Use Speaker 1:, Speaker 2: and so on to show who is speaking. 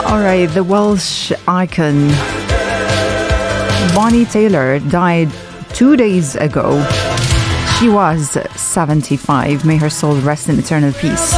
Speaker 1: All right, the Welsh icon Bonnie Tyler died 2 days ago. She was 75. May her soul rest in eternal peace.